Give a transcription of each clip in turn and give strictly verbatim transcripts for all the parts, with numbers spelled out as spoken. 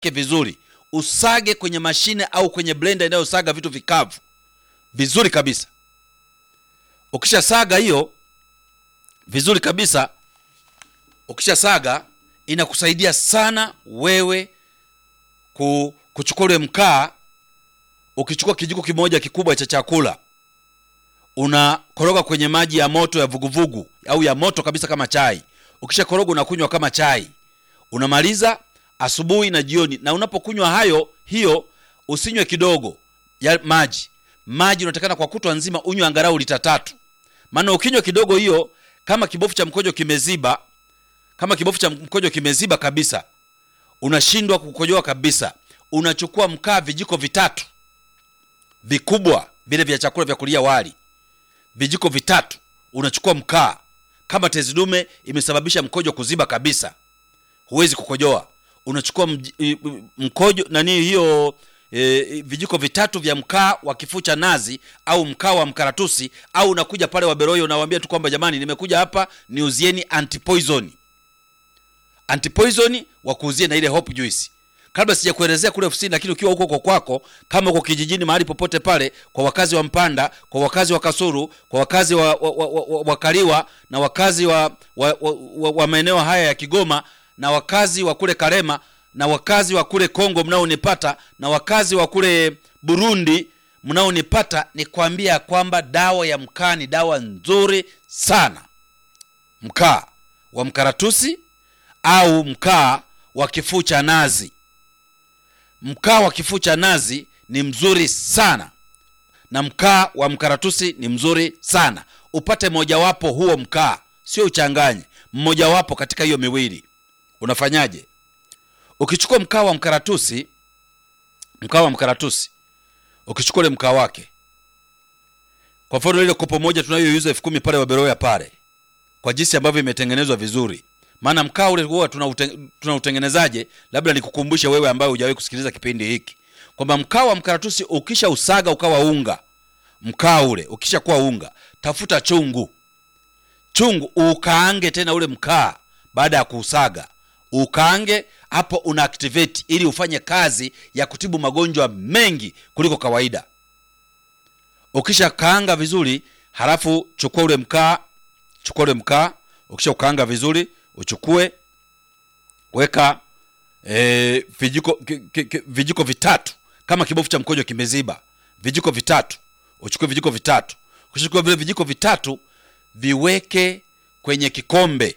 vizuri, usage kwenye mashine au kwenye blender inayosaga vitu vikavu vizuri kabisa. Ukisha saga hiyo vizuri kabisa, ukisha saga inakusaidia sana wewe kuchukua ule mkaa. Ukichukua kijiko kimoja kikubwa cha chakula, unakoroga kwenye maji ya moto ya vuguvugu au ya moto kabisa kama chai. Ukisha koroga unakunywa kama chai. Unamaliza asubuhi na jioni. Na unapokunywa hayo hiyo usinywe kidogo ya maji. Maji unatakana kwa kutwa nzima unywe angalau lita tatu. Maana ukinywa kidogo hiyo, kama kibofu cha mkojo kimeziba, kama kibofu cha mkojo kimeziba kabisa, unashindwa kukojoa kabisa. Unachukua mkaa vijiko vitatu vikubwa vile vya chakula vya kulia wali, vijiko vitatu. Unachukua mkaa, kama tezi dume imesababisha mkojo kuziba kabisa, huwezi kukojoa, unachukua mkojo nani hiyo e, vijiko vitatu vya mkaa wa kifuu cha nazi au mkaa wa mkaratusi. Au unakuja pale Waberoyo unawaambia tu kwamba jamani, nimekuja hapa niuzieni antipoison, antipoison wakuuzie na ile hope juice. Kabla sijakuelezea kule ofisini, lakini ukiwa huko kwako, kama uko kijijini mahali popote pale, kwa wakazi wa Mpanda, kwa wakazi wa Kasuru, kwa wakazi wa, wa, wa, wa, wa Kaliwa, na wakazi wa, wa, wa, wa, wa maeneo haya ya Kigoma, na wakazi wa kule Karema, na wakazi wa kule Kongo mnaonipata, na wakazi wa kule Burundi mnaonipata, ni kuambia kwamba dawa ya mkaa ni dawa nzuri sana. Mkaa wa mkaratusi au mkaa wa kifuu cha nazi. Mkaa wa kifuu cha nazi ni mzuri sana, na mkaa wa mkaratusi ni mzuri sana. Upate moja wapo huo mkaa, sio uchanganye, mmoja wapo katika hiyo miwili. Unafanyaje? Ukichukua mkaa wa mkaratusi, mkaa wa mkaratusi, ukichukua ile mkaa wake, kwa mfano ile kopo moja tunayoiuza elfu kumi pale Waberoya pale, kwa jinsi ambavyo imetengenezwa vizuri. Maana mkaa ule huwa tunautengenezaje? Labda nikukumbushe wewe ambaye hujawahi kusikiliza kipindi hiki kwamba mkaa wa mkaratusi ukisha usaga ukawa unga, mkaa ule ukisha kuwa unga, tafuta chungu. Chungu ukaange tena ule mkaa. Baada ya kuusaga ukaange, hapo una activate ili ufanye kazi ya kutibu magonjwa mengi kuliko kawaida. Ukisha kaanga vizuri, halafu chukua ule mkaa, chukua ule mkaa, ukisha ukaanga vizuri, uchukue weka e, vijiko ki, ki, ki, vijiko vitatu kama kibofu cha mkojo kimeziba, vijiko vitatu. Uchukue vijiko vitatu. Ukishukua vile vijiko vitatu, viweke kwenye kikombe.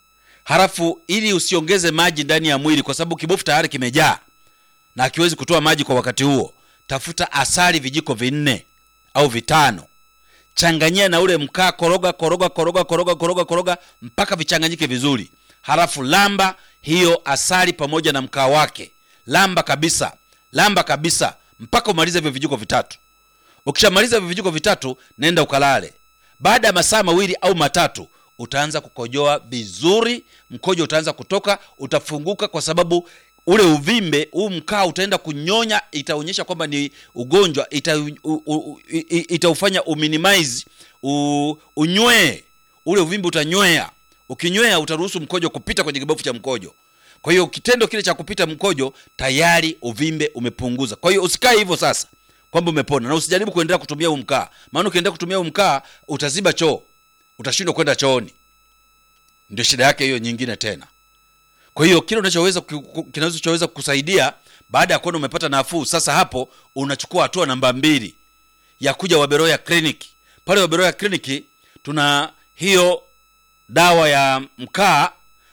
Halafu ili usiongeze maji ndani ya mwili, kwa sababu kibofu tayari kimejaa na hakiwezi kutoa maji kwa wakati huo, tafuta asali vijiko vinne au vitano. Changanyia na ule mkaa, koroga koroga koroga koroga koroga koroga mpaka vichanganyike vizuri. Halafu lamba hiyo asali pamoja na mkaa wake. Lamba kabisa, lamba kabisa mpaka umalize hivyo vijiko vitatu. Ukishamaliza hivyo vijiko vitatu, nenda ukalale. Baada ya masaa mawili au matatu, utaanza kukojoa vizuri, mkojo utaanza kutoka, utafunguka, kwa sababu ule uvimbe huu mkaa utaenda kunyonya. Itaonyesha kwamba ni ugonjwa, ita u, u, itaufanya uminimize, u, unywe ule uvimbe, utanywea. Ukinywea utaruhusu mkojo kupita kwenye kibofu cha mkojo. Kwa hiyo kitendo kile cha kupita mkojo, tayari uvimbe umepunguza. Kwa hiyo usikae hivyo sasa kwamba umepona, na usijaribu kuendelea kutumia huu mkaa. Maana ukiendelea kutumia huu mkaa utaziba choo, utashindwa kwenda chooni. Ndio shida yake hiyo nyingine tena. Kwa hiyo kile unachoweza kinachoweza kukusaidia baada ya kuona umepata nafuu, sasa hapo unachukua hatua namba mbili ya kuja Waberoya Clinic. Pale Waberoya Clinic tuna hiyo dawa ya mkaa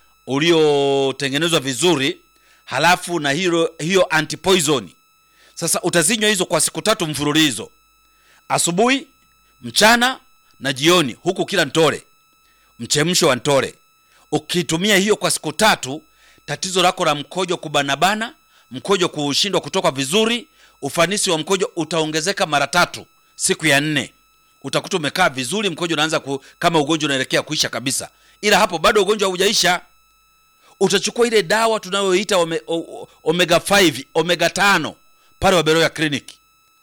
uliotengenezwa vizuri, halafu na hiyo hiyo antipoison. Sasa utazinywa hizo kwa siku tatu mfululizo, asubuhi, mchana na jioni, huku kila ntore, mchemsho wa ntore. Ukitumia hiyo kwa siku tatu, tatizo lako la mkojo kubanabana, mkojo kushindwa kutoka vizuri, ufanisi wa mkojo utaongezeka mara tatu. Siku ya nne utakuta umekaa vizuri, mkojo unaanza ku, kama ugonjwa unaelekea kuisha kabisa. Ila hapo bado ugonjwa haujaisha. Utachukua ile dawa tunayoita ome, omega tano, omega tano pale Waberoya Clinic.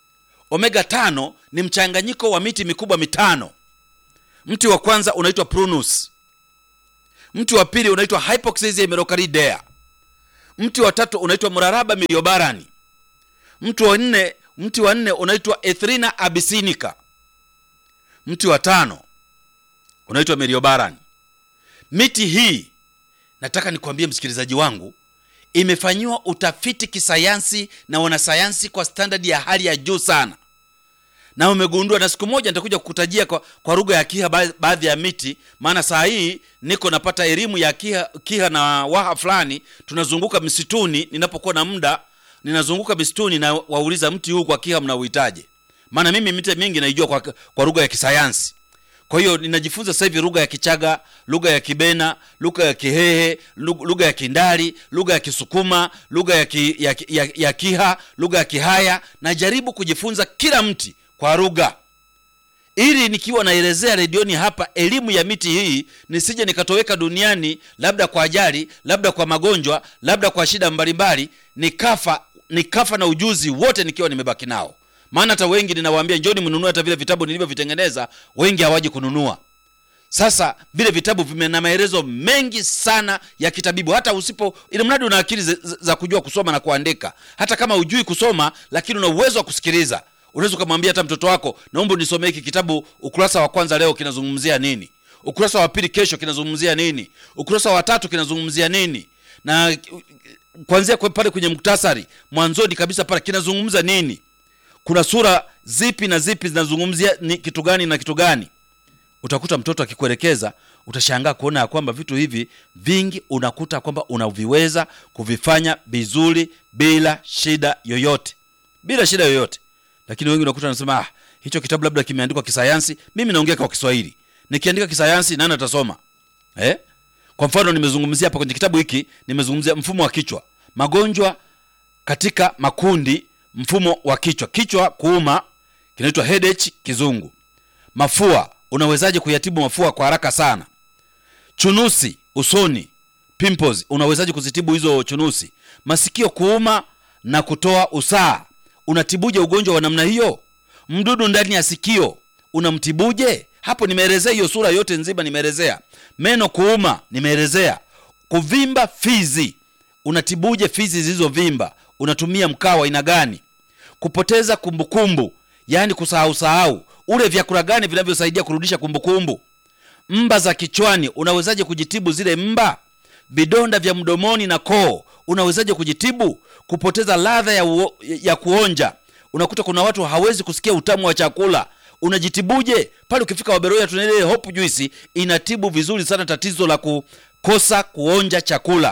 Omega tano ni mchanganyiko wa miti mikubwa mitano. Mti wa kwanza unaitwa Prunus. Mti wa pili unaitwa Hypoxia melocardea. Mti wa tatu unaitwa Mraraba miliobarani. Mti wa nne, mti wa nne unaitwa Ethrina abyssinica. Mti wa tano unaitwa miliobarani. Miti hii, nataka nikwambie msikilizaji wangu, imefanyiwa utafiti kisayansi na wanasayansi kwa standard ya hali ya juu sana. Na umegundua, na siku moja nitakuja kukutajia kwa, kwa lugha ya Kiha baadhi ya miti, maana saa hii niko napata elimu ya Kiha, Kiha na Waha fulani. Tunazunguka misituni, ninapokuwa na muda ninazunguka misituni na wauliza mti huu kwa Kiha mnauitaje? Maana mimi miti mingi naijua kwa, kwa lugha ya kisayansi. Kwa hiyo ninajifunza sasa hivi lugha ya Kichaga, lugha ya Kibena, lugha ya Kihehe, lugha ya Kindari, lugha ya Kisukuma, lugha ya, ki, ya, ya, ya Kiha, lugha ya Kihaya. Najaribu kujifunza kila mti kwa lugha, ili nikiwa naelezea redioni hapa elimu ya miti hii nisije nikatoweka duniani, labda kwa ajali, labda kwa magonjwa, labda kwa shida mbalimbali, nikafa nikafa na ujuzi wote nikiwa nimebaki nao. Maana hata wengi ninawaambia njoni mnunue hata vile vitabu nilivyovitengeneza, wengi hawaji kununua. Sasa vile vitabu vimena maelezo mengi sana ya kitabibu, hata usipo, ili mradi una akili za, za kujua kusoma na kuandika. Hata kama hujui kusoma lakini una uwezo wa kusikiliza, unaweza kumwambia hata mtoto wako, naomba nisomee hiki kitabu, ukurasa wa kwanza leo kinazungumzia nini, ukurasa wa pili kesho kinazungumzia nini, ukurasa wa tatu kinazungumzia nini, na kuanzia kwa pale kwenye muktasari mwanzoni kabisa pale kinazungumza nini, kuna sura zipi na zipi zinazungumzia ni kitu gani na kitu gani. Utakuta mtoto akikuelekeza, utashangaa kuona ya kwamba vitu hivi vingi unakuta kwamba unaviweza kuvifanya vizuri bila shida yoyote, bila shida yoyote. Lakini wengi unakuta wanasema, ah, hicho kitabu labda kimeandikwa kisayansi, mimi naongea kwa Kiswahili. Nikiandika kisayansi nani atasoma? Eh? Kwa mfano nimezungumzia hapa kwenye kitabu hiki, nimezungumzia mfumo wa kichwa, magonjwa katika makundi, mfumo wa kichwa. Kichwa kuuma kinaitwa headache kizungu. Mafua, unawezaje kuyatibu mafua kwa haraka sana? Chunusi usoni, pimples, unawezaje kuzitibu hizo chunusi? Masikio kuuma na kutoa usaha, unatibuje ugonjwa wa namna hiyo? Mdudu ndani ya sikio, unamtibuje? Hapo nimeelezea hiyo sura yote nzima, nimeelezea. Meno kuuma, nimeelezea. Kuvimba fizi, unatibuje fizi zilizovimba? Unatumia mkaa wa aina gani? Kupoteza kumbukumbu, yani kusahau sahau, ule vyakula gani vinavyosaidia kurudisha kumbukumbu? Mba za kichwani, unawezaje kujitibu zile mba? Vidonda vya mdomoni na koo, unawezaje kujitibu? Kupoteza ladha ya, uo, ya kuonja, unakuta kuna watu hawezi kusikia utamu wa chakula, unajitibuje? Pale ukifika Waberoya tuna ile hope juice, inatibu vizuri sana tatizo la kukosa kuonja chakula.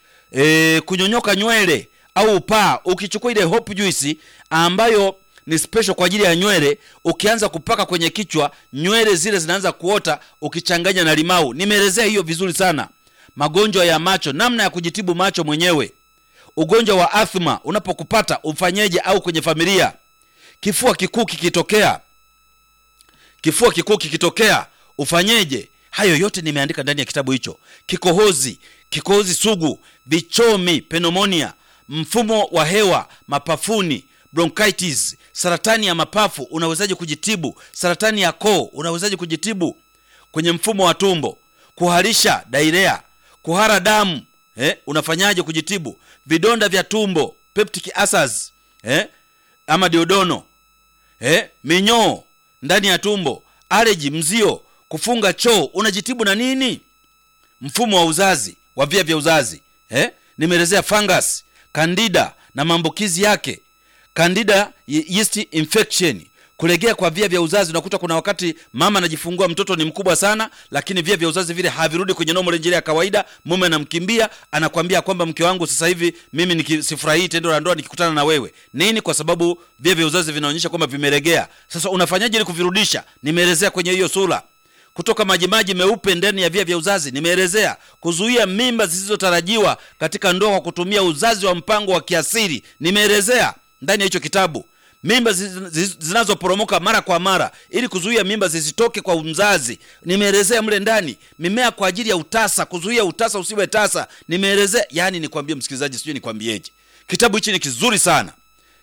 E, kunyonyoka nywele au upaa, ukichukua ile hope juice ambayo ni special kwa ajili ya nywele, ukianza kupaka kwenye kichwa, nywele zile zinaanza kuota, ukichanganya na limau. Nimeelezea hiyo vizuri sana. Magonjwa ya macho, namna ya kujitibu macho mwenyewe. Ugonjwa wa asthma unapokupata ufanyeje, au kwenye familia. Kifua kikuu kikitokea, kifua kikuu kikitokea ufanyeje? Hayo yote nimeandika ndani ya kitabu hicho. Kikohozi, kikohozi sugu, vichomi, pneumonia, mfumo wa hewa, mapafuni, bronchitis, saratani ya mapafu, unawezaje kujitibu? Saratani ya koo, unawezaje kujitibu? Kwenye mfumo wa tumbo, kuharisha, diarrhea, kuhara damu, eh, unafanyaje kujitibu? Vidonda vya tumbo, peptic ulcers, eh, ama diodono, eh, minyoo ndani ya tumbo, allergy, mzio, kufunga choo, unajitibu na nini? Mfumo wa uzazi, wa via vya uzazi, eh, nimeelezea fungus, candida na maambukizi yake. Candida yeast infection, kulegea kwa via vya uzazi. Unakuta kuna wakati mama anajifungua, mtoto ni mkubwa sana, lakini via vya uzazi vile havirudi kwenye normal range ya kawaida. Mume anamkimbia, anakuambia kwamba mke wangu sasa hivi mimi nikisifurahii tendo la ndoa nikikutana na wewe. Nini? Kwa sababu via vya uzazi vinaonyesha kwamba vimelegea. Sasa unafanyaje ili kuvirudisha? Nimeelezea kwenye hiyo sura. Kutoka majimaji meupe ndani ya via vya uzazi, nimeelezea. Kuzuia mimba zisizotarajiwa katika ndoa kwa kutumia uzazi wa mpango wa kiasili, nimeelezea ndani ya hicho kitabu. Mimba zinazoporomoka mara kwa mara, ili kuzuia mimba zisitoke kwa mzazi, nimeelezea mle ndani. Mimea kwa ajili ya utasa, kuzuia utasa usiwe tasa, nimeelezea. Yani nikwambie msikilizaji, sijui nikwambieje, kitabu hichi ni kizuri sana.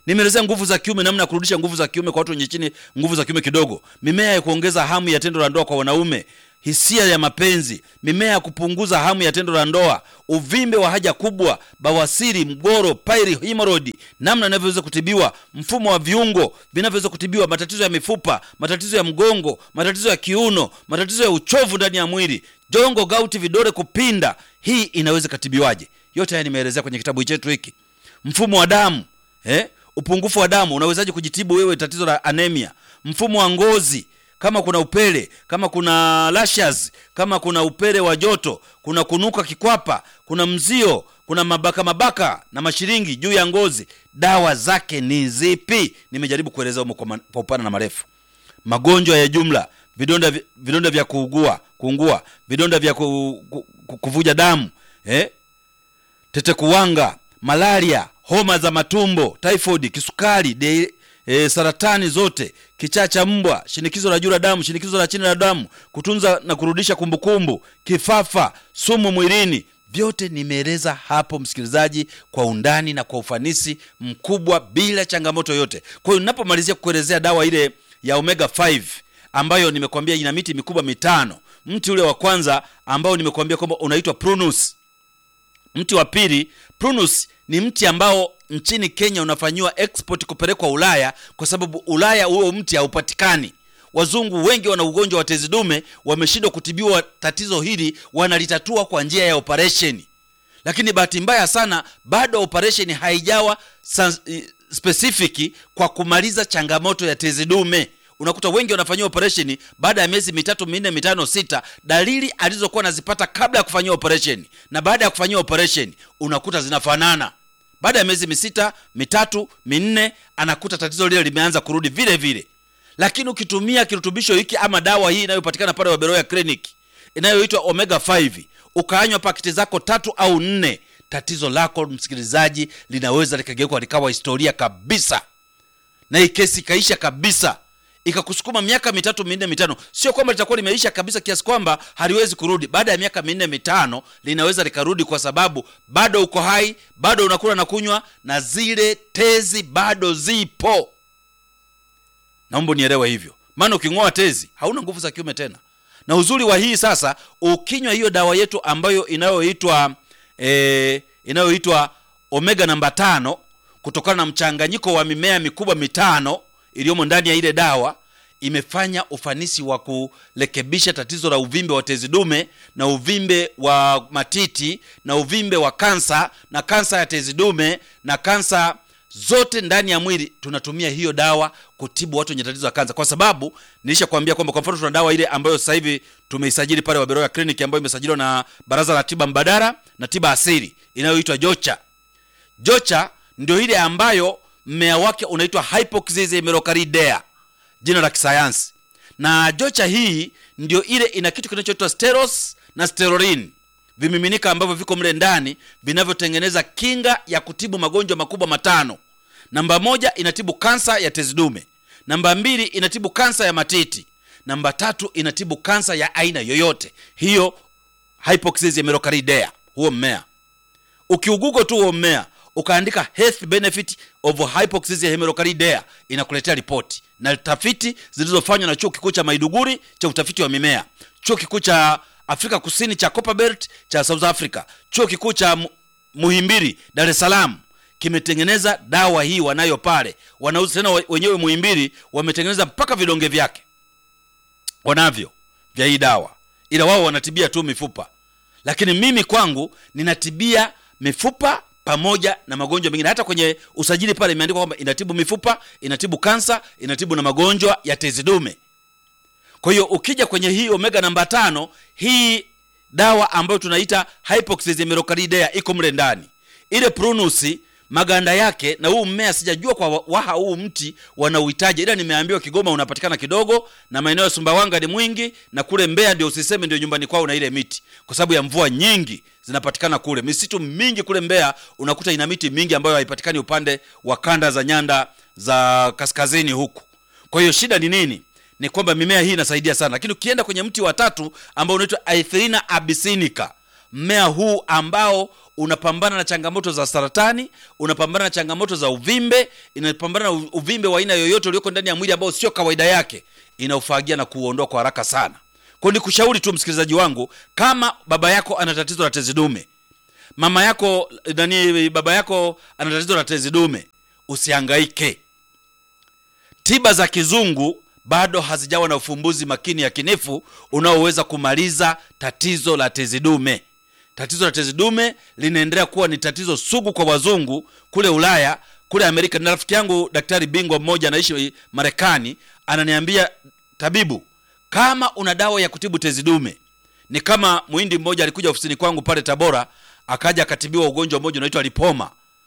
Nimeelezea nguvu za kiume, namna ya kurudisha nguvu za kiume kwa watu wenye chini nguvu za kiume kidogo. Mimea ya kuongeza hamu ya tendo la ndoa kwa wanaume, hisia ya mapenzi, mimea ya kupunguza hamu ya tendo la ndoa, uvimbe wa haja kubwa, bawasiri, mgoro, pili, hemorrhoid, namna inavyoweza kutibiwa, mfumo wa viungo vinavyoweza kutibiwa, matatizo ya mifupa, matatizo ya mgongo, matatizo ya kiuno, matatizo ya uchovu ndani ya mwili, jongo, gauti, vidole kupinda. Hii inaweza kutibiwaje? Yote haya nimeelezea kwenye kitabu chetu hiki. Mfumo wa damu, eh? Upungufu wa damu, unawezaje kujitibu wewe tatizo la anemia? Mfumo wa ngozi, kama kuna upele, kama kuna lashes, kama kuna upele wa joto, kuna kunuka kikwapa, kuna mzio, kuna mabaka mabaka na mashiringi juu ya ngozi, dawa zake ni zipi? Nimejaribu kueleza kwa upana na marefu. Magonjwa ya jumla, vidonda vidonda vya kuugua, kuungua, vidonda vya ku, ku, ku, kuvuja damu, eh? Tete kuwanga, malaria, homa za matumbo, typhoid, kisukari, de, e, saratani zote, kichaa cha mbwa, shinikizo la juu la damu, shinikizo la chini la damu, kutunza na kurudisha kumbukumbu, kifafa, sumu mwilini, vyote nimeeleza hapo msikilizaji kwa undani na kwa ufanisi mkubwa bila changamoto yote. Kwa hiyo ninapomalizia kukuelezea dawa ile ya omega five ambayo nimekwambia ina miti mikubwa mitano. Mti ule wa kwanza ambao nimekwambia kwamba unaitwa prunus. Mti wa pili, prunus ni mti ambao nchini Kenya unafanywa export kupelekwa Ulaya kwa sababu Ulaya huo mti haupatikani. Wazungu wengi wana ugonjwa wa tezi dume, wameshindwa kutibiwa tatizo hili, wanalitatua kwa njia ya operation. Lakini bahati mbaya sana bado operation haijawa specific kwa kumaliza changamoto ya tezi dume. Unakuta wengi wanafanyia operation baada ya miezi mitatu, minne, mitano, sita, dalili alizokuwa nazipata kabla ya kufanyia operation na baada ya kufanyia operation unakuta zinafanana. Baada ya miezi misita, mitatu, minne, anakuta tatizo lile limeanza kurudi vile vile. Lakini ukitumia kirutubisho hiki ama dawa hii inayopatikana pale Waberoya Clinic inayoitwa omega five, ukaanywa pakiti zako tatu au nne, tatizo lako msikilizaji linaweza likageuka likawa historia kabisa. Na hii kesi kaisha kabisa, ikakusukuma miaka mitatu, minne, mitano. Sio kwamba litakuwa limeisha kabisa kiasi kwamba haliwezi kurudi. Baada ya miaka minne, mitano linaweza likarudi kwa sababu bado uko hai, bado unakula na kunywa na zile tezi bado zipo. Naomba nielewe hivyo. Maana uking'oa tezi hauna nguvu za kiume tena. Na uzuri wa hii sasa, ukinywa hiyo dawa yetu ambayo inayoitwa eh inayoitwa omega namba tano kutokana na mchanganyiko wa mimea mikubwa mitano iliyomo ndani ya ile dawa, imefanya ufanisi wa kurekebisha tatizo la uvimbe wa tezi dume na uvimbe wa matiti na uvimbe wa kansa na kansa ya tezi dume na kansa zote ndani ya mwili. Tunatumia hiyo dawa kutibu watu wenye tatizo la kansa, kwa sababu nilishakwambia kwamba kwa mfano tuna dawa ile ambayo sasa hivi tumeisajili pale Waberoya Clinic ambayo imesajiliwa na Baraza la Tiba Mbadala na Tiba Asili inayoitwa Jocha. Jocha ndio ile ambayo mmea wake unaitwa Hypoxia hemerocalcidea, jina la kisayansi. Na Jocha hii ndio ile ina kitu kinachoitwa steros na sterolin, vimiminika ambavyo viko mle ndani vinavyotengeneza kinga ya kutibu magonjwa makubwa matano. Namba moja inatibu kansa ya tezi dume, namba mbili inatibu kansa ya matiti, namba tatu inatibu kansa ya aina yoyote. Hiyo Hypoxia hemerocalcidea, huo mmea. Ukiugugo tu huo mmea ukaandika health benefit of Hypoxia hemerocalcidea, inakuletea ripoti na tafiti zilizofanywa na chuo kikuu cha Maiduguri cha utafiti wa mimea, chuo kikuu cha Afrika Kusini cha Copperbelt cha South Africa, chuo kikuu cha Muhimbili Dar es Salaam kimetengeneza dawa hii wanayo pale. Wanauza tena wenyewe Muhimbili, wametengeneza mpaka vidonge vyake wanavyo vya hii dawa, ila wao wanatibia tu mifupa. Lakini mimi kwangu ninatibia mifupa pamoja na magonjwa mengine. Hata kwenye usajili pale imeandikwa kwamba inatibu mifupa, inatibu kansa, inatibu na magonjwa ya tezi dume. Kwa hiyo ukija kwenye hii omega namba tano, hii dawa ambayo tunaita Hypoxia hemerocalcidea iko mle ndani. Ile prunus maganda yake na huu mmea sijajua kwa waha huu mti wanauhitaji, ila nimeambiwa Kigoma unapatikana kidogo na maeneo ya Sumbawanga ni mwingi, na kule Mbeya ndio usiseme ndio nyumbani kwao na ile miti, kwa sababu ya mvua nyingi zinapatikana kule. Misitu mingi kule Mbeya unakuta ina miti mingi ambayo haipatikani upande wa kanda za nyanda za kaskazini huku. Kwa hiyo shida ni nini? Ni kwamba mimea hii inasaidia sana. Lakini ukienda kwenye mti wa tatu ambao unaitwa Aethina abyssinica, mmea huu ambao unapambana na changamoto za saratani, unapambana na changamoto za uvimbe, inapambana na uvimbe wa aina yoyote ulioko ndani ya mwili ambao sio kawaida yake, inaufagia na kuondoa kwa haraka sana. Kwa nikushauri tu msikilizaji wangu, kama baba yako ana tatizo la tezi dume, mama yako nani baba yako ana tatizo la tezi dume, usihangaike. Tiba za kizungu bado hazijawa na ufumbuzi makini yakinifu unaoweza kumaliza tatizo la tezi dume. Tatizo la tezi dume linaendelea kuwa ni tatizo sugu kwa wazungu kule Ulaya, kule Amerika. Na rafiki yangu daktari bingwa mmoja anaishi Marekani ananiambia, tabibu, kama una dawa ya kutibu tezi dume, ni kama muhindi mmoja alikuja ofisini kwangu pale Tabora, akaja akatibiwa ugonjwa mmoja unaitwa lipoma.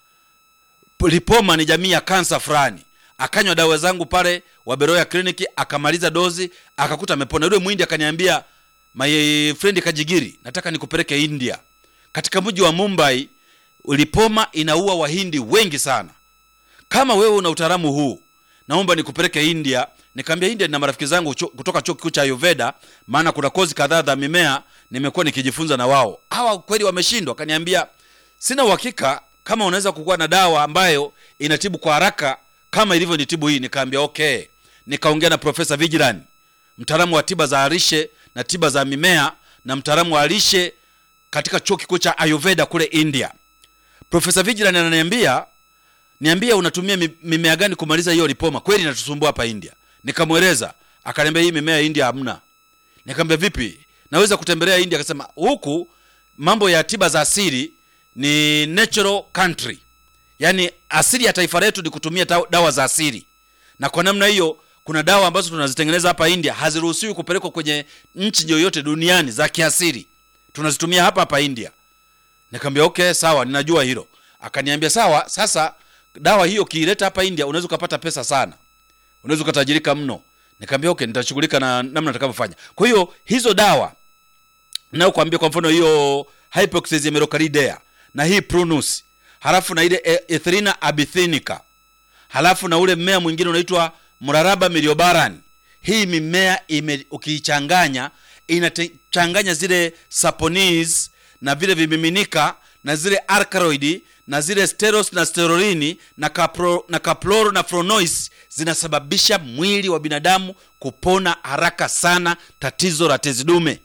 Lipoma ni jamii ya kansa fulani. Akanywa dawa zangu pale Waberoya kliniki, akamaliza dozi, akakuta amepona. Yule muhindi akaniambia, my friend Kajigiri, nataka nikupeleke India. Katika mji wa Mumbai, lipoma inaua wahindi wengi sana. Kama wewe una utaalamu huu, naomba nikupeleke India. Nikamwambia India na marafiki zangu kutoka chuo kikuu cha Ayurveda, maana kuna kozi kadhaa za mimea nimekuwa nikijifunza na wao. Hawa kweli wameshindwa. Akaniambia, sina uhakika kama unaweza kukuwa na dawa ambayo inatibu kwa haraka kama ilivyo nitibu hii. Nikamwambia okay. Nikaongea na Profesa Vigilan, mtaalamu wa tiba za lishe na tiba za mimea na mtaalamu wa lishe katika chuo kikuu cha Ayurveda kule India. Profesa Vigilan ananiambia, niambia unatumia mimea gani kumaliza hiyo lipoma? Kweli inatusumbua hapa India. Nikamweleza, akaniambia hii mimea India hamna. Nikamwambia vipi? Naweza kutembelea India? Akasema huku mambo ya tiba za asili ni natural country. Yaani asili ya taifa letu ni kutumia dawa za asili. Na kwa namna hiyo kuna dawa ambazo tunazitengeneza hapa India haziruhusiwi kupelekwa kwenye nchi yoyote duniani za kiasili. Tunazitumia hapa hapa India. Nikamwambia okay, sawa, ninajua hilo. Akaniambia sawa, sasa dawa hiyo kiileta hapa India unaweza kupata pesa sana. Unaweza kutajirika mno. Nikamwambia okay, nitashughulika na namna nitakavyofanya. Kwa hiyo hizo dawa nao kuambia, kwa mfano hiyo Hypoxia melocaridea na hii Prunus, halafu na ile Ethylena abithenica, halafu na ule mmea mwingine unaitwa Muraraba miliobaran. Hii mimea ukiichanganya inachanganya zile saponis na vile vimiminika na zile alkaloid na zile steros na sterorini na kapro, na kaploro na fronois, zinasababisha mwili wa binadamu kupona haraka sana tatizo la tezi dume.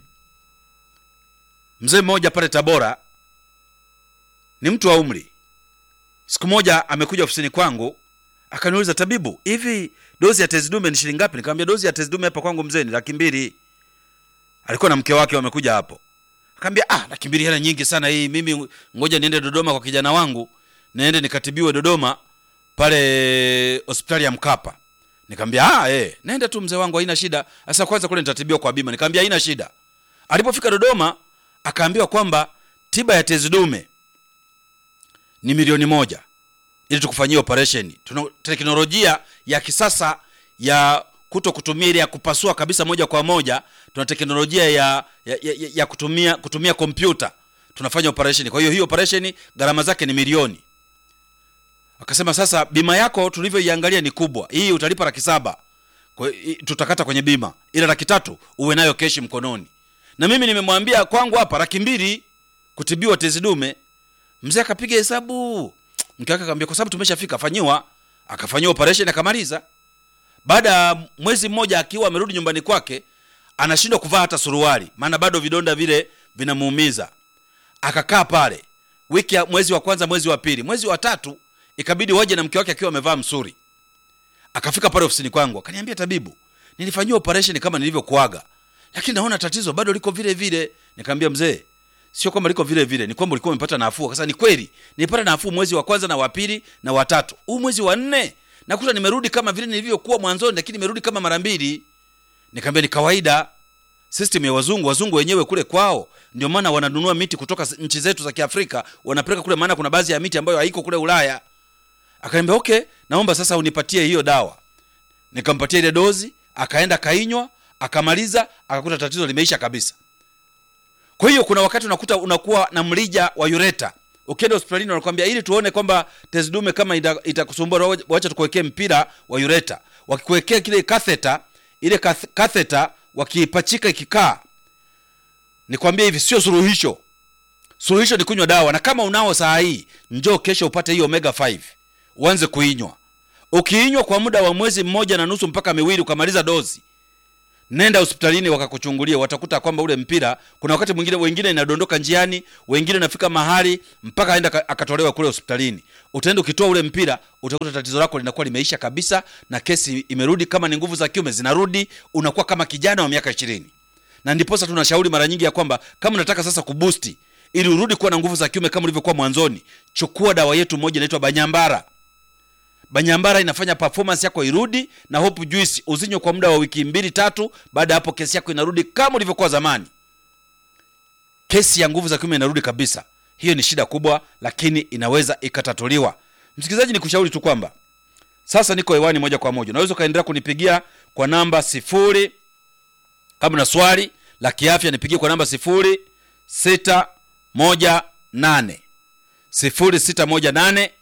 Mzee mmoja pale Tabora, ni mtu wa umri, siku moja amekuja ofisini kwangu akaniuliza, tabibu, hivi dozi ya tezi dume ni shilingi ngapi? Nikamwambia dozi ya tezi dume hapa kwangu mzee ni laki mbili. Alikuwa na mke wake wamekuja hapo. Akamwambia, ah, laki mbili hela nyingi sana hii, mimi ngoja niende Dodoma kwa kijana wangu, niende nikatibiwe Dodoma pale hospitali ya Mkapa. Nikamwambia ah, eh, nenda tu mzee wangu, haina shida. Sasa kwanza kule nitatibiwa kwa bima. Nikamwambia haina shida. Alipofika Dodoma akaambiwa kwamba tiba ya tezi dume ni milioni moja ili tukufanyie operation. Tuna teknolojia ya kisasa ya kuto kutumia ile ya kupasua kabisa moja kwa moja. Tuna teknolojia ya ya, ya, ya kutumia kutumia kompyuta. Tunafanya operation. Kwa hiyo hiyo operation gharama zake ni milioni. Akasema sasa bima yako tulivyoiangalia ni kubwa. Hii utalipa laki saba. Kwa tutakata kwenye bima. Ila laki tatu uwe nayo keshi mkononi. Na mimi nimemwambia kwangu hapa laki mbili kutibiwa tezi dume. Mzee akapiga hesabu. Mke wake akamwambia kwa sababu tumeshafika fanyiwa. Akafanywa operation akamaliza. Baada mwezi mmoja akiwa amerudi nyumbani kwake, anashindwa kuvaa hata suruali maana bado vidonda vile vinamuumiza. Akakaa pale wiki ya mwezi wa kwanza, mwezi wa pili, mwezi wa tatu ikabidi waje na mke wake akiwa amevaa msuri. Akafika pale ofisini kwangu akaniambia, tabibu, nilifanywa operation kama nilivyokuaga, lakini naona tatizo bado liko vile vile. Nikamwambia mzee, sio kwamba liko vile vile, ni kwamba ulikuwa umepata nafuu. Akasema ni kweli, nilipata nafuu mwezi wa kwanza na wa pili na wa tatu. Huu mwezi wa nne nakuta nimerudi kama vile nilivyokuwa mwanzoni, lakini nimerudi kama mara mbili. Nikamwambia ni kawaida, system ya wazungu. Wazungu wenyewe kule kwao ndio maana wananunua miti kutoka nchi zetu za Kiafrika wanapeleka kule, maana kuna baadhi ya miti ambayo haiko kule Ulaya. Akaniambia okay, naomba sasa unipatie hiyo dawa. Nikampatia ile dozi, akaenda kainywa, akamaliza, akakuta tatizo limeisha kabisa. Kwa hiyo kuna wakati unakuta unakuwa na mrija wa ureta. Ukienda hospitalini wanakuambia ili tuone kwamba tezi dume kama itakusumbua, wacha tukuwekee mpira wa ureta. Wakikuwekea kile catheter, ile catheter wakipachika ikikaa, nikwambia hivi sio suluhisho. Suluhisho ni kunywa dawa, na kama unao saa hii, njoo kesho upate hiyo omega five. Uanze kuinywa. Ukiinywa kwa muda wa mwezi mmoja na nusu mpaka miwili ukamaliza dozi, nenda hospitalini wakakuchungulia, watakuta kwamba ule mpira kuna wakati mwingine wengine inadondoka njiani, wengine nafika mahali mpaka aenda akatolewa kule hospitalini. Utaenda ukitoa ule mpira, utakuta tatizo lako linakuwa limeisha kabisa na kesi imerudi. Kama ni nguvu za kiume zinarudi, unakuwa kama kijana wa miaka ishirini. Na ndipo sasa tunashauri mara nyingi ya kwamba kama unataka sasa kuboost ili urudi kuwa na nguvu za kiume kama ulivyokuwa mwanzoni, chukua dawa yetu moja inaitwa Banyambara. Banyambara inafanya performance yako irudi, na Hope Juice uzinywe kwa muda wa wiki mbili tatu, baada hapo kesi yako inarudi kama ulivyokuwa zamani. Kesi ya nguvu za kiume inarudi kabisa. Hiyo ni shida kubwa, lakini inaweza ikatatuliwa. Msikilizaji, nikushauri tu kwamba sasa niko hewani moja kwa moja. Unaweza kaendelea kunipigia kwa namba sifuri, kama na swali la kiafya nipigie kwa namba sifuri sita moja nane sifuri sita moja nane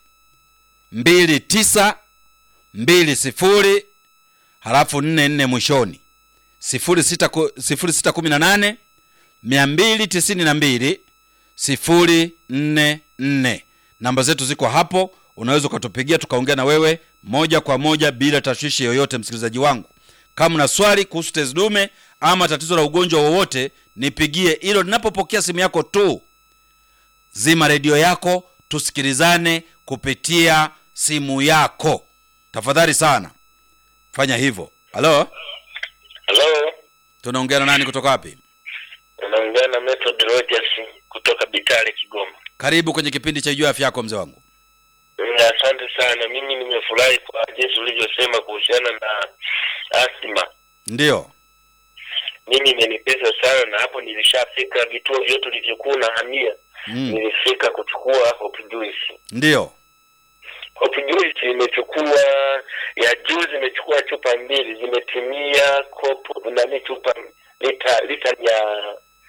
mbili tisa mbili sifuri halafu nne nne mwishoni. sifuri sita kumi na nane mia mbili tisini na mbili sifuri nne nne. Namba zetu ziko hapo, unaweza kutupigia tukaongea na wewe moja kwa moja bila tashwishi yoyote. Msikilizaji wangu, kama una swali kuhusu tezi dume ama tatizo la ugonjwa wowote, nipigie. Hilo ninapopokea simu yako tu, zima redio yako, tusikilizane kupitia simu yako. Tafadhali sana fanya hivyo. Halo? Halo? Tunaongea na nani kutoka wapi? Tunaongea na Method Rogers kutoka Bitale, Kigoma. Karibu kwenye kipindi cha Jua Afya Yako mzee wangu. Asante sana. Mimi nimefurahi kwa jinsi ulivyosema kuhusiana na asthma. Ndio. Mimi imenipesa sana, na hapo nilishafika vituo vyote vilivyokuwa na hamia. Mm. Nilifika kuchukua Hope Juice. Ndio. Hope Juice imechukua ya juzi, imechukua chupa mbili, zimetimia kopo na ni chupa lita lita ya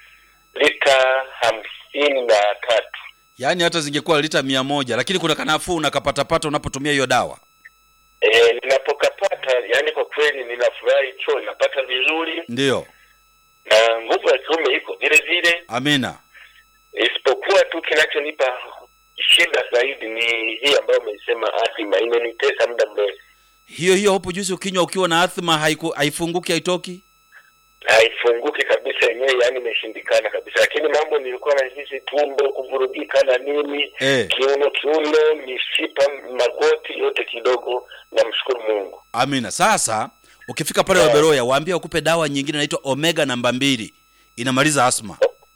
lita hamsini na tatu. Yaani hata zingekuwa lita mia moja, lakini kuna kanafuu unakapata pata unapotumia hiyo dawa. Eh, ninapokapata, yani kwa kweli ninafurahi, choo napata vizuri. Ndio. Na nguvu ya kiume iko vile vile. Amina. Isipokuwa tu kinachonipa shida zaidi ni hii ambayo umesema asthma, imenitesa muda mrefu. Hiyo hiyo Hope Juice ukinywa ukiwa na asthma haiku, haifunguki haitoki? Haifunguki kabisa yenyewe, yani imeshindikana kabisa. Lakini mambo nilikuwa na hisi tumbo kuvurugika na nini, eh. kiuno kiuno, mishipa, magoti yote kidogo, na mshukuru Mungu. Amina. Sasa ukifika pale yeah. Waberoya waambie wakupe dawa nyingine inaitwa Omega namba mbili. Inamaliza asthma.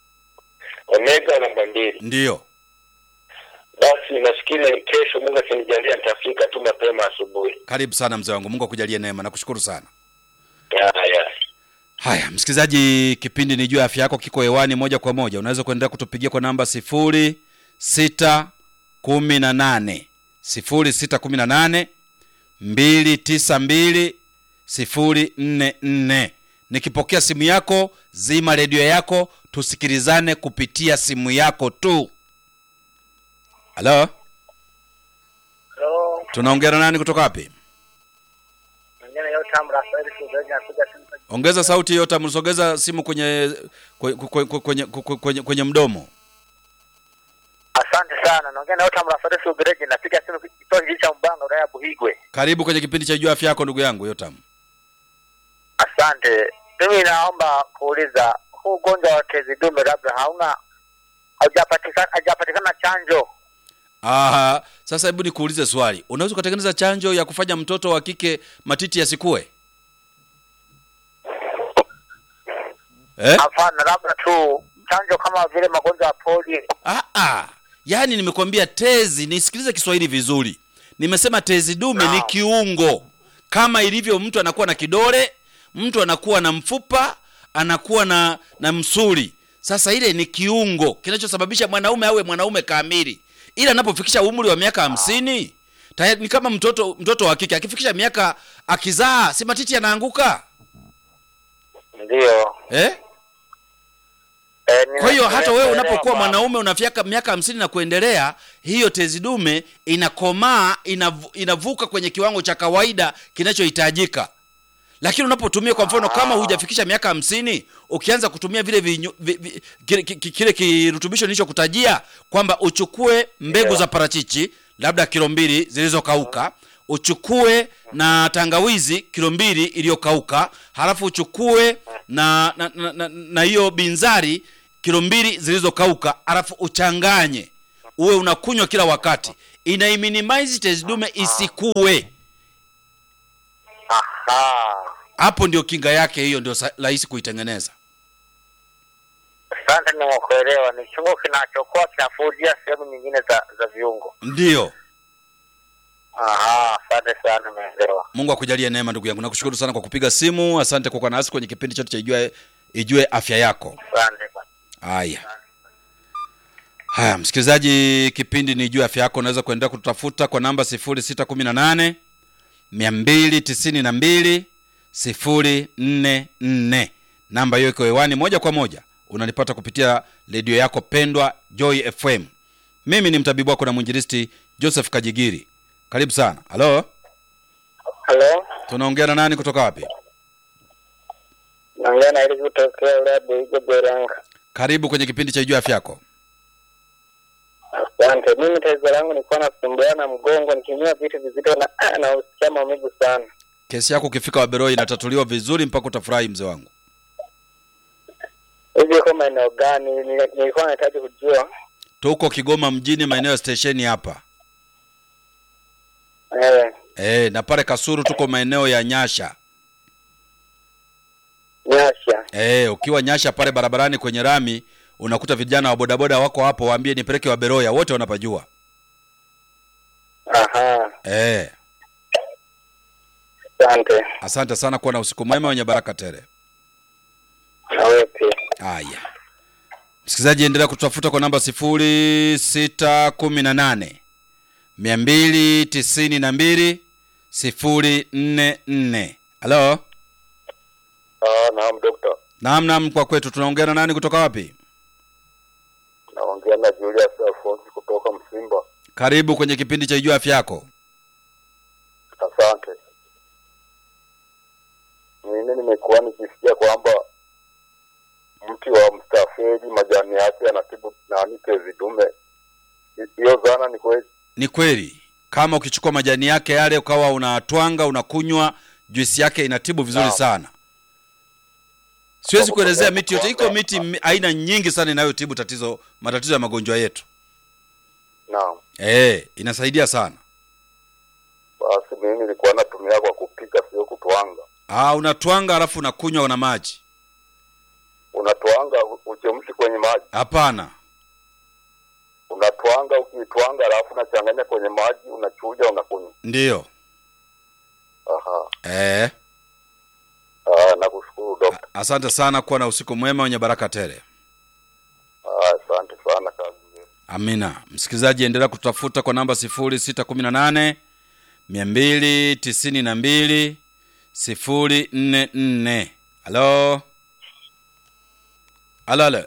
Omega namba mbili. Ndio. Basi nafikiri kesho Mungu akinijalia nitafika tu mapema asubuhi. Karibu sana mzee wangu. Mungu akujalie neema. Nakushukuru sana. Yeah, yeah. Haya, msikilizaji, kipindi ni Jua Afya Yako kiko hewani moja kwa moja. Unaweza kuendelea kutupigia kwa namba sifuri sita kumi na nane sifuri sita kumi na nane mbili tisa mbili sifuri nne nne. Nikipokea simu yako, zima redio yako, tusikilizane kupitia simu yako tu. Halo? Hello. Tunaongea na nani kutoka wapi? Mwenyewe Yotam Rafael Sugeja nakuja simu. Ongeza sauti Yotam, msogeza simu kwenye kwenye kwenye, kwenye, kwenye, kwenye mdomo. Asante sana. Naongea na Yotam Rafael Sugeja napiga simu kutoka kijiji cha Mbanga wilaya ya Buhigwe. Karibu kwenye kipindi cha Jua Afya Yako ndugu yangu Yotam. Asante. Mimi naomba kuuliza, huu ugonjwa wa tezi dume labda hauna haujapatikana haujapatikana chanjo? Aha, sasa hebu nikuulize swali. Unaweza kutengeneza chanjo ya kufanya mtoto wa kike matiti yasikue? Eh? Hapana, labda tu chanjo kama vile magonjwa ya polio. Ah ah. Yaani nimekwambia tezi, nisikilize Kiswahili vizuri. Nimesema tezi dume no. Ni kiungo. Kama ilivyo mtu anakuwa na kidole, mtu anakuwa na mfupa, anakuwa na na msuli. Sasa ile ni kiungo kinachosababisha mwanaume awe mwanaume kamili. Ila anapofikisha umri wa miaka hamsini, tayari ni kama mtoto mtoto wa kike akifikisha miaka akizaa, si matiti yanaanguka? Ndio. Eh? Eh, kwa hiyo hata wewe unapokuwa mwanaume unafika miaka hamsini na kuendelea, hiyo tezi dume inakomaa, inavu, inavuka kwenye kiwango cha kawaida kinachohitajika. Lakini unapotumia kwa mfano kama hujafikisha miaka hamsini, ukianza kutumia vile vinyo, vi, vi, kile, kile kirutubisho nilichokutajia kwamba uchukue mbegu yeah. za parachichi labda kilo mbili zilizokauka, uchukue na tangawizi kilo mbili iliyokauka, halafu uchukue na na na, na, na hiyo binzari kilo mbili zilizokauka, halafu uchanganye. Uwe unakunywa kila wakati. Ina minimize tezi dume isikue. Aha. Hapo ndio kinga yake, hiyo ndio rahisi kuitengeneza. Asante, nimekuelewa. Ni kiungo kinachokuwa kinafudia sehemu nyingine za za viungo. Ndio. Aha, asante sana, nimeelewa. Mungu akujalie neema ndugu yangu. Nakushukuru sana kwa kupiga simu. Asante kwa kuwa nasi kwenye kipindi chetu cha Ijue Ijue Afya Yako. Asante. Haya. Haya, msikilizaji, kipindi ni Ijue Afya Yako. Unaweza kuendelea kututafuta kwa namba sifuri sita kumi na nane mia mbili tisini na mbili sifuri nne nne. Namba hiyo iko hewani moja kwa moja. Unanipata kupitia redio yako pendwa Joy F M. Mimi ni mtabibu wako na mwinjilisti Joseph Kajigiri. Karibu sana. Halo? Halo? Tunaongea na nani kutoka wapi? Naongea na ile kutoka Labo iko Beranga. Karibu kwenye kipindi cha Ijue Afya Yako. Asante. Mimi tatizo langu ni kwa nasumbuana na mgongo, nikinywa vitu vizito na na usikia maumivu sana. Kesi yako ukifika Waberoi inatatuliwa vizuri mpaka utafurahi mzee wangu. Hivi kama eneo gani nilikuwa nahitaji kujua? Tuko Kigoma mjini, maeneo ya station hapa. Eh. Eh, na pale Kasuru tuko maeneo ya Nyasha. Nyasha. Eh, ukiwa Nyasha pale barabarani kwenye rami unakuta vijana wa bodaboda wako hapo, waambie nipeleke Waberoya, wote wanapajua. Aha. Eh. Asante. Asante sana, kuwa na usiku mwema wenye baraka tele. Na wewe pia. Haya. Msikilizaji, endelea kutafuta kwa namba sifuri sita kumi na nane mia mbili tisini na mbili sifuri nne nne. Halo? Ah, naam daktari. Naam naam, kwa kwetu. Tunaongea na nani kutoka wapi? Naongea na Julius Alphonse kutoka Msimba. Karibu kwenye kipindi cha Ijue Afya Yako. Asante. Mimi nimekuwa nikisikia kwamba mti wa mstafeli majani yake yanatibu nani tezi dume. Hiyo zana ni kweli? Ni kweli. Kama ukichukua majani yake yale ukawa unatwanga unakunywa, juisi yake inatibu vizuri no. sana. Siwezi kuelezea miti yote, iko miti aina nyingi sana inayotibu tatizo matatizo ya magonjwa yetu. Naam. Eh, inasaidia sana. Basi mimi nilikuwa natumia kwa kupika, sio kutwanga. Ah, unatwanga alafu unakunywa na maji. Unatwanga uchemshi kwenye maji? Hapana. Unatwanga, ukitwanga alafu unachanganya kwenye maji, unachuja, unakunywa. Ndio. Aha. Eh. Ah, nakushukuru daktari. Asante sana, kuwa na usiku mwema wenye baraka tele. Ah, asante sana kazi. Amina. Msikilizaji, endelea kutafuta kwa namba sifuri sita kumi na nane mia mbili tisini na mbili sifuri nne nne. Halo? Halo?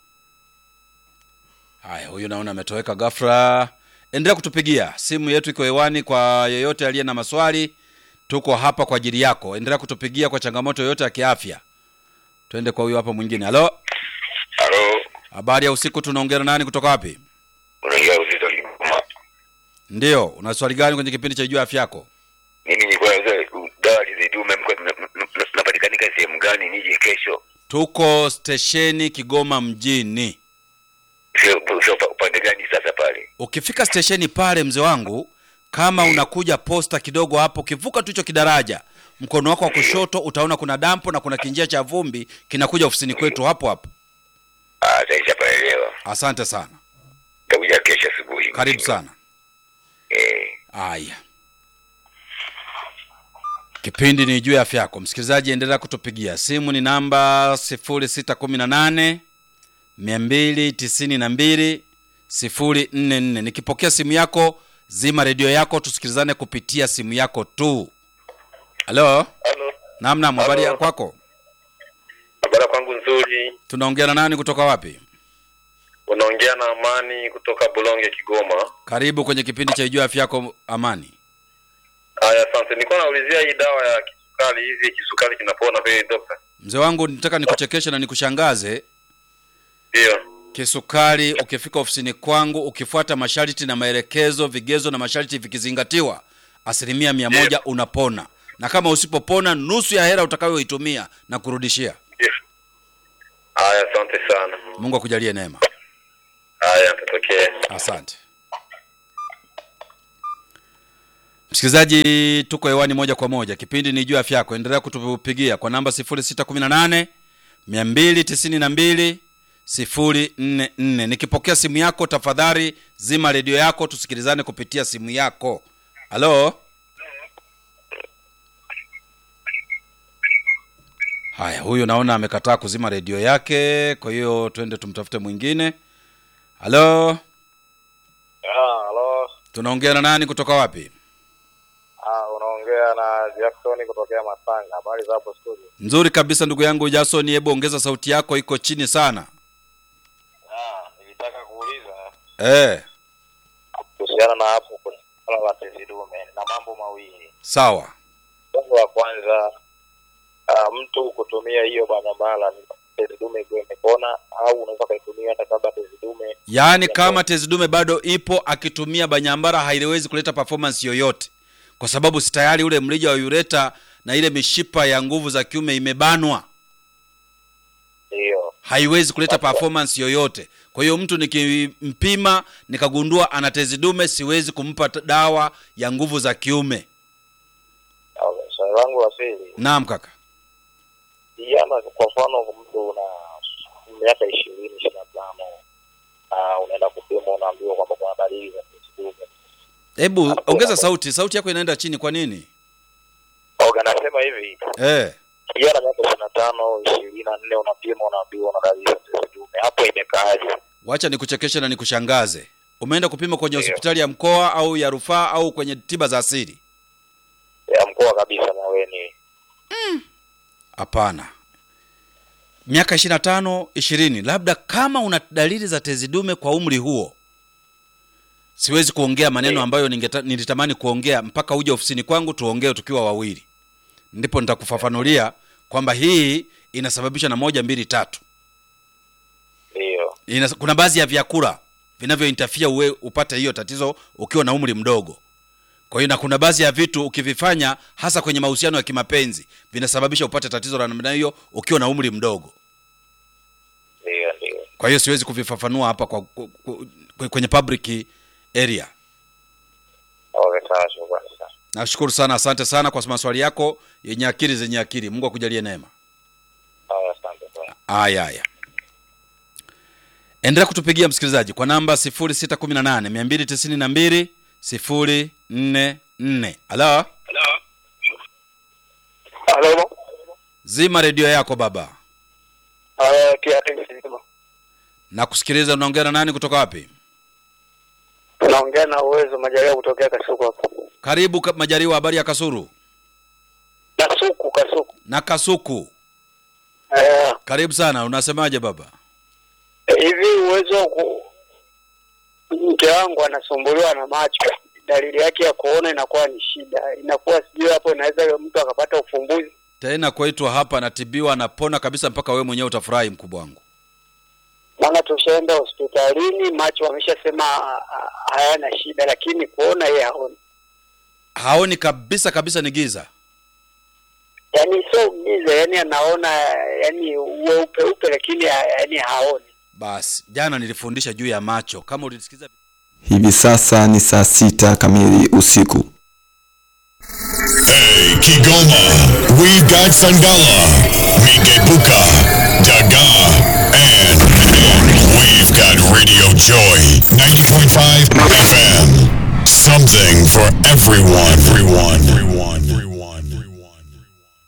Haya, huyu naona ametoweka ghafla. Endelea kutupigia. Simu yetu iko hewani kwa yeyote aliye na maswali. Tuko hapa kwa ajili yako. Endelea kutupigia kwa changamoto yoyote ya kiafya. Twende kwa huyu hapa mwingine. Halo? Halo. Habari ya usiku, tunaongea na nani kutoka wapi? Unaongea uzito Kigoma. Ndio, una swali gani kwenye kipindi cha Ijue Afya Yako? Mimi nilikuwa nataka dawa hizi dume mko tunapatikanika sehemu gani nije kesho? Tuko stesheni Kigoma mjini. Sio sio upande gani sasa pale? Ukifika stesheni pale mzee wangu, kama unakuja posta kidogo hapo, kivuka tu hicho kidaraja, mkono wako wa kushoto utaona kuna dampo na kuna kinjia cha vumbi kinakuja ofisini kwetu hapo hapo. Ah, sasa paelewa. Asante sana. Takuja kesho asubuhi. Karibu sana. Eh. Aya. Kipindi ni Ijue Afya Yako. Msikilizaji, endelea kutupigia. Simu ni namba sifuri sita kumi na nane mia mbili tisini na mbili sifuri nne nne. Nikipokea simu yako, zima redio yako, tusikilizane kupitia simu yako tu. Halo? Halo. Naam naam, habari ya kwako? Habari kwangu nzuri. Tunaongea na nani kutoka wapi? Unaongea na Amani kutoka Bulonge Kigoma. Karibu kwenye kipindi cha Ijue Afya Yako, Amani. Haya, asante. Nilikuwa naulizia hii dawa ya kisukari hivi, kisukari kinapona vile dokta? Mzee wangu, nitaka nikuchekeshe na nikushangaze. Ndio. Kisukari ukifika ofisini kwangu ukifuata masharti na maelekezo, vigezo na masharti vikizingatiwa, asilimia mia moja unapona. Na kama usipopona, nusu ya hela utakayoitumia na kurudishia. Haya, asante sana. Mungu akujalie neema. Haya, tutokee. Asante. Msikilizaji, tuko hewani moja kwa moja. Kipindi ni Jua Afya Yako. Endelea kutupigia kwa namba sifuri sita kumi na nane mia mbili tisini na mbili sifuri nne nne. Nikipokea simu yako, tafadhali zima redio yako tusikilizane kupitia simu yako. Halo? Haya, huyu naona amekataa kuzima redio yake, kwa hiyo twende tumtafute mwingine. Halo? Ah, halo. Tunaongea na nani kutoka wapi? Ah, unaongea na Jackson kutokea Masanga. Habari za hapo studio? Nzuri kabisa ndugu yangu Jackson, hebu ongeza sauti yako, iko chini sana. Ah, nilitaka kuuliza Eh. kuhusiana na hapo kuna swala la tezi dume na mambo mawili. Sawa. Jambo la kwanza, uh, mtu kutumia hiyo banyambala ni tezi dume ikiwa imepona, au unaweza kuitumia hata kabla tezi dume. Yaani kama tezi dume bado ipo, akitumia banyambara haiwezi kuleta performance yoyote. Kwa sababu si tayari ule mrija wa ureta na ile mishipa ya nguvu za kiume imebanwa. Ndio. Haiwezi kuleta performance yoyote. Kwa hiyo mtu nikimpima nikagundua ana tezi dume, siwezi kumpa dawa ya nguvu za kiume. Okay, swali langu la pili. Naam kaka. Yana kwa mfano mtu una miaka ishirini, ishirini na tano, ah uh, unaenda kupima, unaambiwa kwamba kuna dalili za tezi dume. Hebu ongeza sauti, sauti yako inaenda chini, kwa nini? Okay, nasema hivi. Eh. Yana miaka ishirini na tano, ishirini na nne unapima, unaambiwa una dalili za tezi dume. Hapo imekaaje? Wacha nikuchekeshe na nikushangaze. Umeenda kupima kwenye hospitali ya mkoa au ya rufaa au kwenye tiba za asili? Ya mkoa kabisa na wewe ni. Mm. Hapana. Miaka ishirini na tano, ishirini, labda kama una dalili za tezi dume kwa umri huo. Siwezi kuongea maneno ambayo ningeta, nilitamani kuongea mpaka uje ofisini kwangu tuongee tukiwa wawili. Ndipo nitakufafanulia kwamba hii inasababishwa na moja mbili tatu. Ndio. Ina, kuna baadhi ya vyakula vinavyo interfere uwe upate hiyo tatizo ukiwa na umri mdogo. Kwa hiyo na kuna baadhi ya vitu ukivifanya hasa kwenye mahusiano ya kimapenzi vinasababisha upate tatizo la namna hiyo ukiwa na umri mdogo. Ndio, ndio. Kwa hiyo siwezi kuvifafanua hapa kwa, kwa, kwa kwenye public area. Okay, sawa, shukrani sana. Nashukuru sana, asante sana kwa maswali yako yenye akili zenye akili. Mungu akujalie neema. Sawa, asante sana. Aya aya. Endelea kutupigia msikilizaji kwa namba sifuri sita kumi na nane mia mbili tisini na mbili sifuri nne nne. Halo? Halo? Halo? Zima redio yako baba. Ah, kiasi sima. Na kusikiliza. Unaongea na nani kutoka wapi? Naongea na Uwezo Majaliwa kutokea Kasuku hapo. Karibu Majaliwa, habari ya Kasuru? Kasuku, Kasuku. Na Kasuku. Eh. Karibu sana, unasemaje baba? Hivi Uwezo ku... mke wangu anasumbuliwa na macho. Dalili yake ya kuona inakuwa ni shida. Inakuwa sijui hapo inaweza mtu akapata ufumbuzi. Tena kwetu hapa anatibiwa, anapona kabisa mpaka wewe mwenyewe utafurahi mkubwa wangu. Maana tushaenda hospitalini, macho wameshasema hayana shida, lakini kuona yeye haoni. Haoni kabisa kabisa, ni giza. Yaani sio giza, yani anaona yani weupe upe, lakini yani haoni. Basi jana nilifundisha juu ya macho, kama ulisikiza. Hivi sasa ni saa sita kamili usiku. Hey Kigoma, we got Sangala, Mikebuka, Daga, and, and we've got Radio Joy ninety point five F M. Something for everyone, everyone, everyone, everyone, everyone.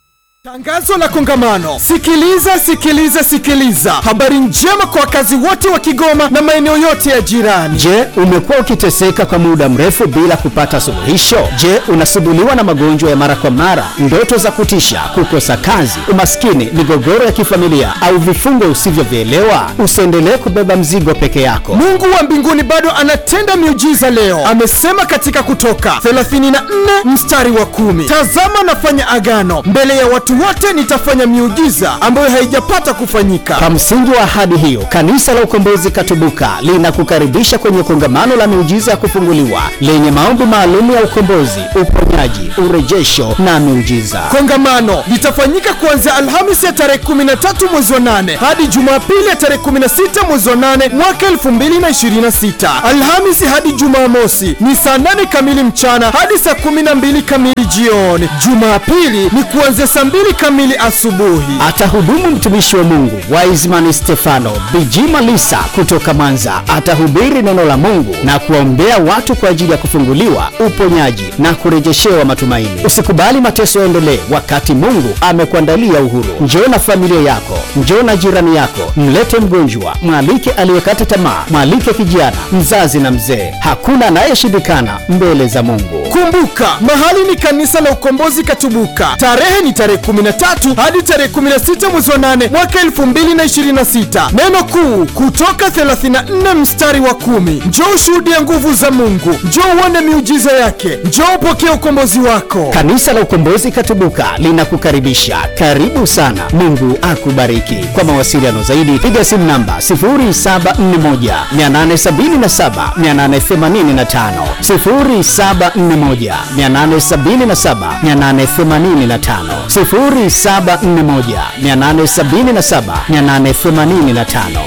Tangazo la kongamano. Sikiliza, sikiliza, sikiliza. Habari njema kwa wakazi wote wa Kigoma na maeneo yote ya jirani. Je, umekuwa ukiteseka kwa muda mrefu bila kupata suluhisho? Je, unasumbuliwa na magonjwa ya mara kwa mara, ndoto za kutisha, kukosa kazi, umaskini, migogoro ya kifamilia au vifungo usivyovielewa? Usiendelee kubeba mzigo peke yako. Mungu wa mbinguni bado anatenda miujiza leo. Amesema katika Kutoka thelathini na nne mstari wa kumi, tazama nafanya agano mbele ya watu wote, nitafanya miujiza ambayo haijapata kufanyika. Kwa msingi wa ahadi hiyo, Kanisa la Ukombozi Katubuka linakukaribisha kwenye kongamano la miujiza ya kufunguliwa lenye maombi maalum ya ukombozi, uponyaji, urejesho na miujiza. Kongamano litafanyika kuanzia Alhamisi ya tarehe kumi na tatu mwezi wa nane hadi Jumapili ya tarehe kumi na sita mwezi wa nane mwaka elfu mbili na ishirini na sita. Alhamisi hadi Jumamosi ni saa nane kamili mchana hadi saa kumi na mbili kamili jioni. Jumapili ni kuanzia saa mbili kamili asubuhi. Atahudumu mtumishi wa Mungu Wiseman Stefano Bijima Lisa kutoka Mwanza. Atahubiri neno la Mungu na kuombea watu kwa ajili ya kufunguliwa, uponyaji na kurejeshewa matumaini. Usikubali mateso yaendelee wakati Mungu amekuandalia uhuru. Njoo na familia yako, njoo na jirani yako, mlete mgonjwa, mwalike aliyekata tamaa, mwalike kijana, mzazi na mzee. Hakuna anayeshindikana mbele za Mungu. Kumbuka, mahali ni Kanisa la Ukombozi Katubuka. Tarehe ni tarehe kumi na tatu hadi tarehe kumi na sita mwezi wa nane mwaka elfu mbili na ishirini na sita. Neno kuu Kutoka thelathini na nne mstari wa kumi. Njoo ushuhudie nguvu za Mungu, njoo uone miujiza yake, njoo upokee ukombozi wako. Kanisa la Ukombozi Katubuka linakukaribisha. Karibu sana. Mungu akubariki. Kwa mawasiliano zaidi piga simu namba sifuri saba nne moja nane saba saba nane themanini na tano, sifuri saba nne moja nane saba saba nane themanini na tano, sifuri saba nne moja nane saba saba nane themanini na tano.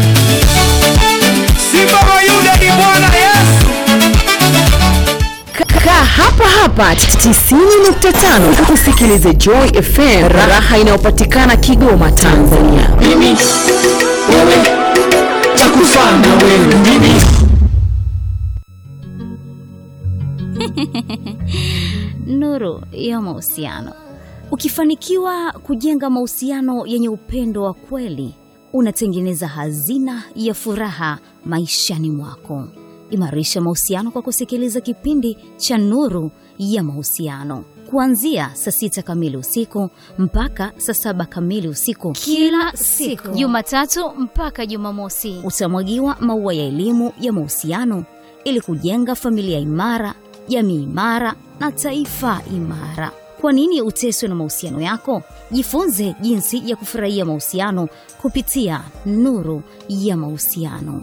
Simba wa Yuda ni Bwana Yesu. Kaa hapa hapa tisini nukta tano usikilize Joy F M, raha inayopatikana Kigoma, Tanzania. Mimi wewe takufana wewe mimi. Nuru ya mahusiano. Ukifanikiwa kujenga mahusiano yenye upendo wa kweli, unatengeneza hazina ya furaha maishani mwako. Imarisha mahusiano kwa kusikiliza kipindi cha Nuru ya Mahusiano kuanzia saa sita kamili usiku mpaka saa saba kamili usiku kila siku, Jumatatu mpaka Jumamosi. Utamwagiwa maua ya elimu ya mahusiano ili kujenga familia imara, jamii imara na taifa imara. Kwa nini uteswe na mahusiano yako? Jifunze jinsi ya kufurahia mahusiano kupitia Nuru ya Mahusiano.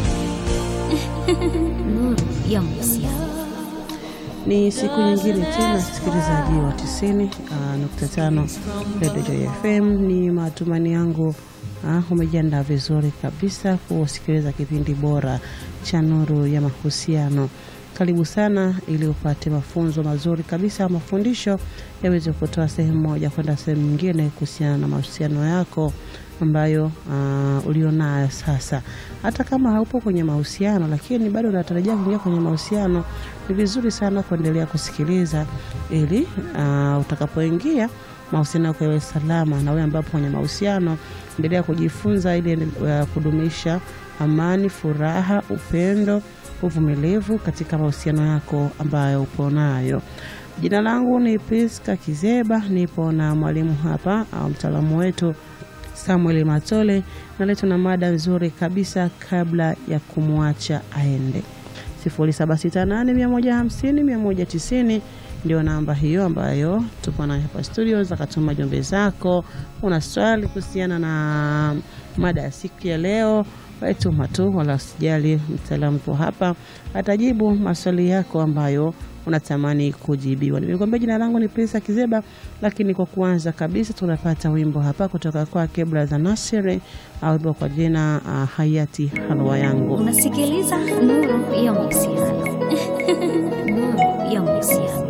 Nuru ya Mahusiano. Ni siku nyingine tena, msikilizaji wa tisini nukta tano Radio Joy F M. Ni matumaini yangu uh, umejiandaa vizuri kabisa kusikiliza kipindi bora cha Nuru ya Mahusiano. Karibu sana ili upate mafunzo mazuri kabisa, mafundisho yaweze kutoa sehemu moja kwenda sehemu nyingine kuhusiana na mahusiano yako ambayo uh, ulionayo sasa. Hata kama haupo kwenye mahusiano lakini bado unatarajia kuingia kwenye mahusiano, ni vizuri sana kuendelea kusikiliza ili uh, utakapoingia mahusiano yako yawe salama. Na wewe ambapo kwenye mahusiano, endelea kujifunza ili uh, kudumisha amani, furaha, upendo, uvumilivu katika mahusiano yako ambayo upo nayo. Jina langu ni Priska Kizeba, nipo na mwalimu hapa au mtaalamu wetu Samuel Matole, na leo tuna mada nzuri kabisa kabla ya kumwacha aende. sifuri saba sita nane moja hamsini moja tisini ndio namba hiyo ambayo tupo nayo hapa studio. Za katuma jumbe zako, una swali kuhusiana na mada ya siku ya leo, wetu matu wala usijali, mtaalamu kwa hapa atajibu maswali yako ambayo unatamani kujibiwa. Nimekwambia jina langu ni Priska Kizeba, lakini kwa kuanza kabisa tunapata wimbo hapa kutoka kwa Brother Nasiri au wimbo kwa jina uh, Hayati Halwa Yangu. Unasikiliza Nuru ya Mahusiano. Nuru ya Mahusiano.